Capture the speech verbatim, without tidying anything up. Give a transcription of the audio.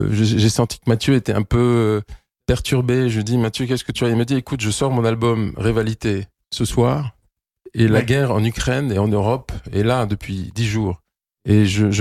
j'ai, j'ai senti que Mathieu était un peu perturbé. Je lui dis, Mathieu, qu'est-ce que tu as? Il m'a dit, écoute, je sors mon album Rivalité ce soir et la Ouais. guerre en Ukraine et en Europe est là depuis dix jours. Et je, je